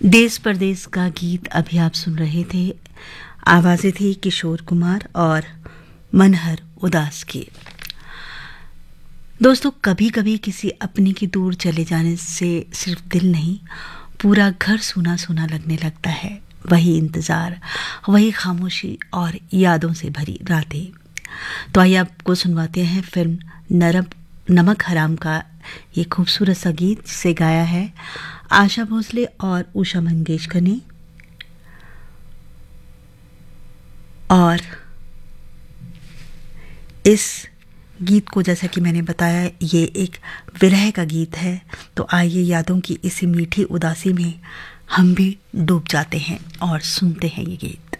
देश परदेश का गीत अभी आप सुन रहे थे। आवाजें थी किशोर कुमार और मनहर उदास की। दोस्तों, कभी कभी किसी अपने की दूर चले जाने से सिर्फ दिल नहीं, पूरा घर सूना सूना लगने लगता है। वही इंतजार, वही खामोशी और यादों से भरी रातें। तो आइए आपको सुनवाते हैं फिल्म नमक हराम का ये खूबसूरत सा गीत, जिसे गाया है आशा भोसले और उषा मंगेशकर ने। और इस गीत को, जैसा कि मैंने बताया, ये एक विरह का गीत है। तो आइए यादों की इसी मीठी उदासी में हम भी डूब जाते हैं और सुनते हैं ये गीत।